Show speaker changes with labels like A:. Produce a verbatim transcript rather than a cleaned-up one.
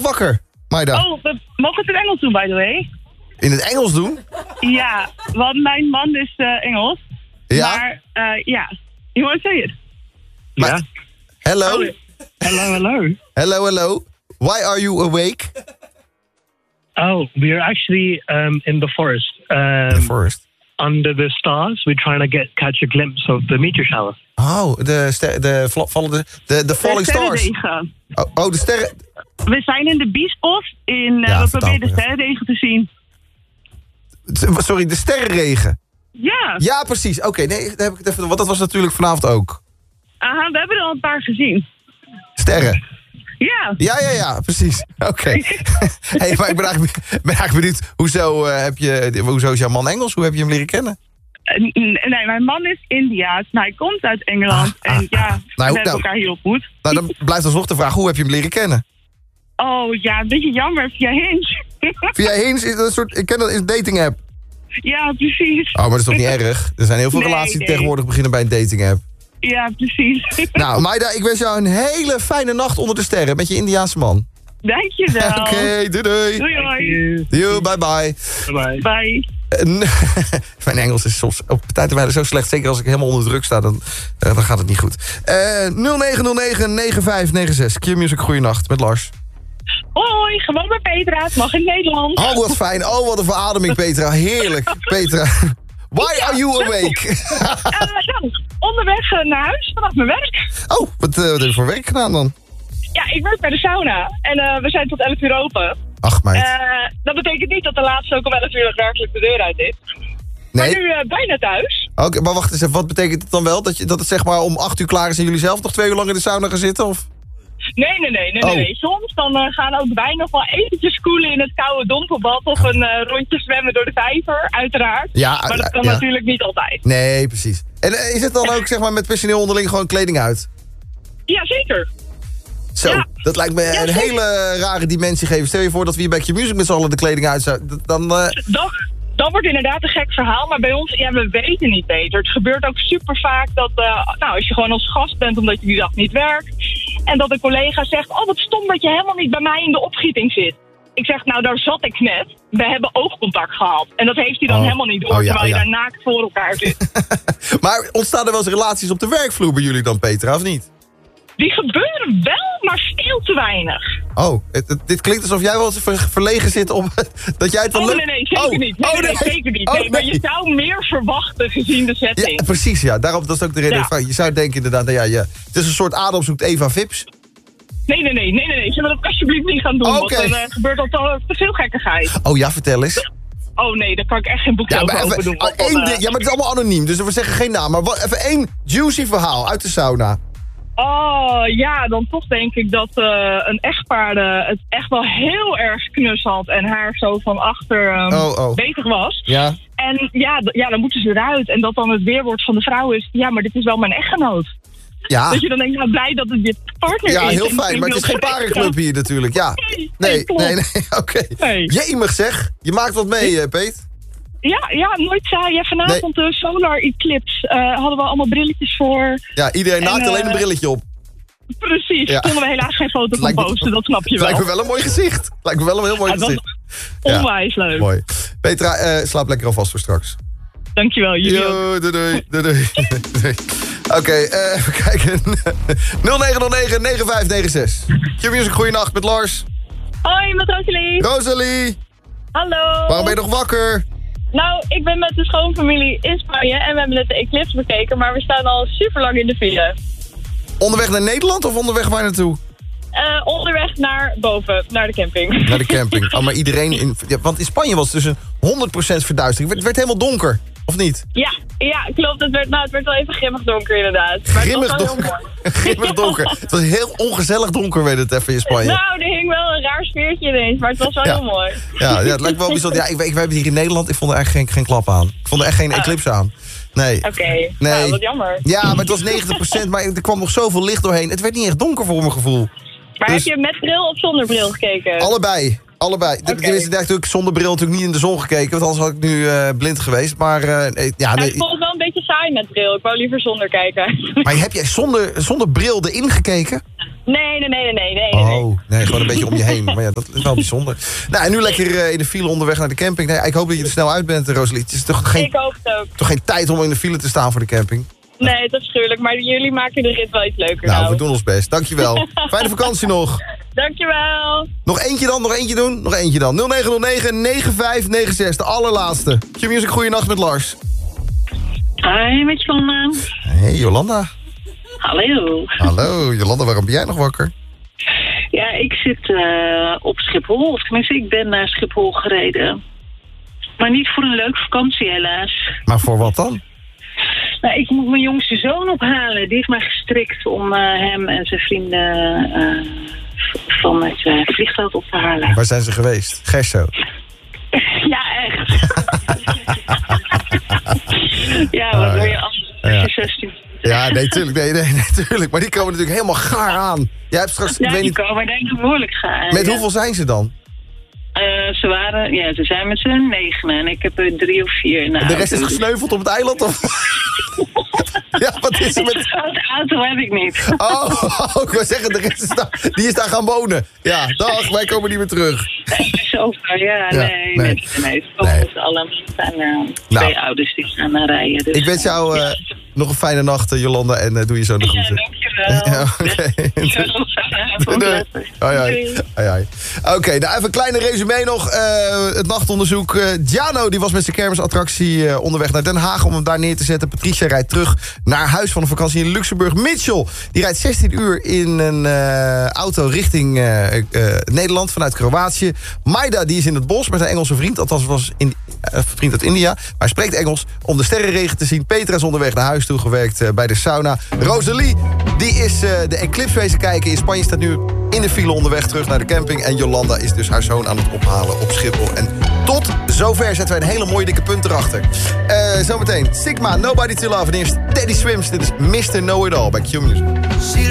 A: wakker, Maida?
B: Oh, we mogen het in Engels doen, by the way.
A: In het Engels doen?
B: Ja, want mijn man is uh, Engels.
A: Ja?
B: Maar, uh, ja. You want to say it?
A: Maar,
C: Ja.
A: Hello?
B: Oh,
C: Hello, hello.
A: Hello, hello. Why are you awake?
C: Oh, we are actually um, in the forest. Um,
A: The forest.
C: Under the stars. We're trying to get catch a glimpse of the meteor shower.
A: Oh, de, ster, de, vla- vallende, de, de falling
B: de
A: stars.
B: sterrenregen.
A: Oh, oh, de sterren...
B: We zijn in de Biesbos in... Uh,
A: Ja,
B: we
A: vertaal
B: proberen de
A: maar, ja.
B: sterrenregen te zien.
A: Sorry, de sterrenregen.
B: Ja.
A: Ja, precies. Oké, nee, daar heb ik het even... Want dat was natuurlijk vanavond ook.
B: Aha, we hebben er al een paar gezien.
A: Sterren.
B: Ja.
A: Ja, ja, ja, precies. Oké. Hey, maar ik ben eigenlijk, ben eigenlijk benieuwd, hoezo, uh, heb je, hoezo is jouw man Engels? Hoe heb je hem leren kennen?
B: Uh, nee, mijn man is Indiaas, maar hij komt uit Engeland.
A: Ah,
B: en
A: ah,
B: ja,
A: ah.
B: we
A: Nou,
B: hebben
A: nou.
B: elkaar hier ontmoet.
A: Nou, dan blijft alsnog de vraag, hoe heb je hem leren kennen?
B: Oh ja, een beetje jammer via Hinge.
A: Via Hinge is dat een soort, ik ken dat, is een dating app.
B: Ja, precies.
A: Oh, maar dat is toch niet erg? Er zijn heel veel
B: Nee,
A: relaties die
B: nee.
A: tegenwoordig beginnen bij een dating app.
B: Ja, precies.
A: Nou, Maida, ik wens jou een hele fijne nacht onder de sterren met je Indiaanse man.
B: Dankjewel.
A: Oké, okay, doei doei.
B: Doei hoi.
A: Doei, bye bye.
C: Bye.
B: Bye.
A: Uh, mijn Engels is soms op tijd en wijle zo slecht. Zeker als ik helemaal onder druk sta, dan, uh, dan gaat het niet goed. Uh, nul negen nul negen negen vijf negen zes. Q-Music, goeienacht met Lars.
B: Hoi, gewoon bij Petra. Het mag in Nederland.
A: Oh, wat fijn. Oh, wat een verademing, Petra. Heerlijk, Petra. Why are you awake?
B: uh, nou, onderweg uh, naar huis vanaf mijn werk.
A: Oh, wat, uh, wat heb je voor werk gedaan dan?
B: Ja, ik werk bij de sauna. En uh, we zijn tot elf uur open.
A: Ach, meid.
B: Uh, dat betekent niet dat de laatste ook om elf uur werkelijk de deur uit is. Maar
A: Nee?
B: nu uh, bijna thuis.
A: Oké, okay, maar wacht eens even. Wat betekent het dan wel? Dat, je, dat het zeg maar om acht uur klaar is en jullie zelf nog twee uur lang in de sauna gaan zitten? Of?
B: Nee, nee, nee, nee,
A: Oh.
B: nee. Soms dan uh, gaan ook wij nog wel eventjes koelen in het koude dompelbad of een uh, rondje zwemmen door de vijver, uiteraard.
A: Ja,
B: maar dat kan
A: ja.
B: natuurlijk niet altijd.
A: Nee, precies. En uh, is het dan ook zeg maar met personeel onderling gewoon kleding uit?
B: Ja, zeker.
A: Zo,
B: Ja.
A: dat lijkt me
B: Ja,
A: een
B: zeker.
A: hele rare dimensie geven. Stel je voor dat we hier bij Q-Music met z'n allen de kleding uit zouden. Dan, uh,
B: Dan, dan wordt inderdaad een gek verhaal, maar bij ons, ja, we weten niet beter. Het gebeurt ook super vaak dat, uh, nou, als je gewoon als gast bent omdat je die dag niet werkt, en dat een collega zegt, oh, wat stom dat je helemaal niet bij mij in de opgieting zit. Ik zeg, nou, daar zat ik net. We hebben oogcontact gehad. En dat heeft hij dan
A: Oh.
B: helemaal niet door,
A: Oh, ja,
B: terwijl
A: ja.
B: je daar naakt voor elkaar zit.
A: maar ontstaan er wel eens relaties op de werkvloer bij jullie dan, Petra, of niet?
B: Die gebeuren wel, maar veel te weinig.
A: Oh, het, het- dit klinkt alsof jij wel eens ver- verlegen zit op dat jij het wel
B: Oh,
A: leuk...
B: nee, nee, zeker
A: Oh,
B: niet. Nee,
A: oh,
B: nee, zeker niet.
A: Oh,
B: Nee, maar
A: nee.
B: je zou meer verwachten gezien de setting.
A: Ja, precies, ja. Daarom, dat is ook de reden.
B: Ja.
A: Van, je zou denken inderdaad, nou ja, ja, het is een soort Adam zoekt Eva Vips.
B: Nee, nee, nee, nee, nee, nee. Zullen we dat alsjeblieft niet gaan doen?
A: Oké.
B: Want dan uh, gebeurt al te, te veel gekkigheid.
A: Oh ja, vertel eens.
B: Oh nee, daar kan ik echt geen boekje
A: Ja,
B: over
A: maar
B: open
A: even,
B: doen. want
A: oh,
B: dan,
A: één
B: uh,
A: ding- ja, maar het is allemaal anoniem, dus we zeggen geen naam. Maar wat, even één juicy verhaal uit de sauna.
B: Oh ja, dan toch denk ik dat uh, een echtpaar uh, het echt wel heel erg knus had en haar zo van achter um,
A: Oh, oh.
B: bezig was.
A: Ja.
B: En ja, d- ja, dan moeten ze eruit. En dat dan het weerwoord van de vrouw is, ja, maar dit is wel mijn echtgenoot.
A: Ja.
B: Dat je dan denkt, nou blij dat het je partner
A: Ja,
B: is.
A: heel
B: En
A: fijn, maar het is geen
B: heel
A: parenclub hier natuurlijk. Ja.
B: Nee,
A: Nee,
B: nee, klopt.
A: nee, nee, oké.
B: Nee.
A: Jemig zeg, je maakt wat mee, eh, Peet.
B: Ja, ja, nooit saai. Ja, vanavond de Solar Eclipse uh, hadden we allemaal brilletjes voor.
A: Ja, iedereen
B: En,
A: naakt
B: eh,
A: alleen een brilletje op.
B: Precies,
A: Ja.
B: konden we helaas geen foto van
A: Lijkt me-
B: posten, dat snap je
A: Het
B: wel.
A: lijkt me wel een mooi gezicht. Lijkt me wel een heel mooi
B: Ja, dat
A: gezicht.
B: was onwijs leuk.
A: Mooi. Petra, eh, slaap lekker alvast voor straks.
B: Dankjewel, jullie ook.
A: Yo, doei doei. doei, doei. Doei. Oké, eh, even kijken. nul negen nul negen negen vijf negen zes. Q-Music, goeienacht met Lars.
B: Hoi, met Rosalie.
A: Rosalie,
B: Hallo.
A: waarom ben je nog wakker?
B: Nou, ik ben met de schoonfamilie in Spanje en we hebben net de eclipse bekeken, maar we staan al super lang in de file.
A: Onderweg naar Nederland of onderweg waar naartoe?
B: Uh, onderweg naar boven, naar de camping.
A: Naar de camping. Oh, maar iedereen... In, ja, want in Spanje was het dus een honderd procent verduistering. Het werd, het werd helemaal donker, of niet?
B: Ja, ja, klopt. Het werd, nou, het werd wel even grimmig donker inderdaad. Maar
A: Grimmig
B: het was wel heel
A: donker.
B: mooi.
A: Grimmig donker. Het was heel ongezellig donker, weet het even in Spanje.
B: Nou, er hing wel een raar sfeertje ineens, maar het was wel
A: Ja.
B: heel mooi.
A: Ja, ja, het lijkt wel bijzonder. Ja, ik, ik, wij hebben hier in Nederland, ik vond er eigenlijk geen, geen klap aan. Ik vond er echt geen
B: Oh.
A: eclipse aan. Nee.
B: Oké,
A: Nee.
B: nou, wat jammer.
A: Ja, maar het was negentig procent, maar er kwam nog zoveel licht doorheen. Het werd niet echt donker voor mijn gevoel.
B: Maar
A: Dus-
B: heb je met bril of zonder bril gekeken?
A: Allebei. Allebei.
B: Oké.
A: Tenminste, ik heb natuurlijk zonder bril natuurlijk niet in de zon gekeken. Want anders had ik nu eh, blind geweest. Maar, eh, nee, ja,
B: Ja,
A: nee.
B: ik vond het wel een beetje saai met bril. Ik wou liever zonder kijken.
A: Maar heb jij zonder, zonder bril erin gekeken?
B: Nee, nee, nee, nee, nee. nee.
A: Oh, nee, gewoon een beetje om je heen. Maar ja, dat is wel bijzonder. Nou, en nu lekker uh, in de file onderweg naar de camping. Nee, ik hoop dat je er snel uit bent, Rosalie. Het is toch geen,
B: Ik hoop het ook.
A: toch geen tijd om in de file te staan voor de camping?
B: Nee, dat is gruwelijk. Maar jullie maken de rit wel iets leuker.
A: Nou,
B: Nou,
A: we doen ons best. Dankjewel. Fijne vakantie nog.
B: Dankjewel.
A: Nog eentje dan, nog eentje doen? Nog eentje dan. nul negen nul negen negen vijf negen zes, de allerlaatste. Q-Music, goeienacht met Lars.
D: Hi, met Jolanda.
A: Hey, Jolanda.
D: Hallo.
A: Hallo, Jolanda, waarom ben jij nog wakker?
D: Ja, ik zit uh, op Schiphol. Of tenminste, ik ben naar Schiphol gereden. Maar niet voor een leuke vakantie, helaas.
A: Maar voor wat dan?
D: Nou, ik moet mijn jongste zoon ophalen. Die heeft mij gestrikt om uh, hem en zijn vrienden uh, van het uh, vliegveld op te halen.
A: Waar zijn ze geweest? Gerso.
D: Ja, echt. Ja, wat wil je anders als je zestien
A: Ja, nee, tuurlijk. Nee, nee, nee, tuurlijk. Maar die komen natuurlijk helemaal gaar aan. Jij hebt straks...
D: Ja,
A: ik weet
D: die
A: niet,
D: komen denk ik behoorlijk gaan.
A: met
D: ja.
A: hoeveel zijn ze dan?
D: Uh, ze waren, ja, ze zijn met z'n negen en ik heb er drie of vier in de
A: En de rest is
D: auto.
A: gesneuveld op het eiland? Of? Ja, wat is er met...
D: De auto heb ik niet.
A: Oh, ik wil zeggen, de rest is daar, die is daar gaan wonen. Ja, dag, wij komen niet meer terug.
D: Zo ver, ja,
A: Ja,
D: nee,
A: nee.
D: nee, nee. nee. Het komen
A: Nee.
D: met z'n allen zijn uh,
A: Nou.
D: twee ouders die gaan uh, rijden. Dus,
A: Ik wens jou uh,
D: ja.
A: nog een fijne nacht, uh, Jolanda, en uh, doe je zo de
D: Ja,
A: groeten.
D: dankjewel.
A: Ja, oké. Doei, doei. Hoi, hoi. Hoi, hoi. Oké, nou even een kleine resume nog. Uh, het nachtonderzoek. Uh, Giano die was met zijn kermisattractie uh, onderweg naar Den Haag om hem daar neer te zetten. Patricia rijdt terug naar huis van een vakantie in Luxemburg. Mitchell die rijdt zestien uur in een uh, auto richting uh, uh, Nederland vanuit Kroatië. Maida die is in het bos met een Engelse vriend. Althans was in, uh, vriend uit India. Maar hij spreekt Engels om de sterrenregen te zien. Petra is onderweg naar huis toe gewerkt uh, bij de sauna. Rosalie die is uh, de Eclipse wezen kijken in Spanje. Staat nu in de file onderweg terug naar de camping. En Jolanda is dus haar zoon aan het ophalen op Schiphol. En tot zover zetten wij een hele mooie dikke punt erachter. Uh, zometeen Sigma, Nobody to Love. En eerst Teddy Swims. Dit is mister Know It All bij Q Music.